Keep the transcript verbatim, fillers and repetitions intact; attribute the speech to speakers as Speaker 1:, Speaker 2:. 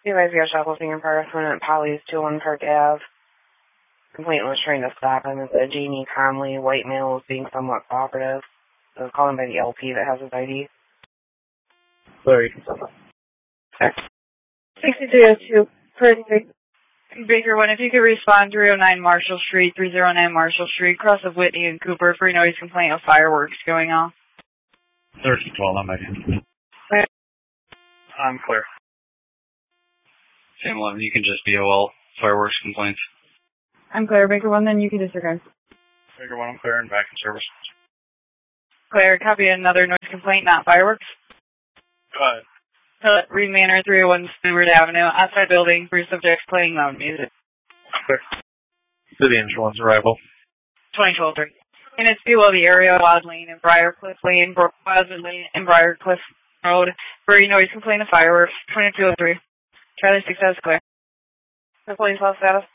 Speaker 1: You guys got shoplifting in progress at Polly's two oh one Park Ave. Complainant was trying to stop him as a Jamie Conley white male was being somewhat cooperative. I was calling by the L P that has his I D.
Speaker 2: Sorry.
Speaker 1: sixty-three oh two, perfect.
Speaker 3: Baker one, if you could respond, three oh nine Marshall Street, three oh nine Marshall Street, cross of Whitney and Cooper for a noise complaint of fireworks going off.
Speaker 2: thirty twelve, I'm making. I'm clear.
Speaker 4: Same one, you can just B O L fireworks complaints.
Speaker 3: I'm clear, Baker one, then you can disregard.
Speaker 2: Baker one, I'm clear and back in service.
Speaker 3: Clear, copy another noise complaint, not fireworks.
Speaker 2: Go ahead.
Speaker 3: Philip Reed Manor, three oh one Stewart Avenue, outside building, three subjects playing loud music.
Speaker 2: Clear. City Insurance arrival.
Speaker 3: twenty twelve three. And it's below the area of Wild Lane and Briarcliff Lane, Wildwood Lane and Briarcliff Road for a noise complaint of fireworks, twenty-two oh three. Charlie six is clear.
Speaker 1: The police lost status.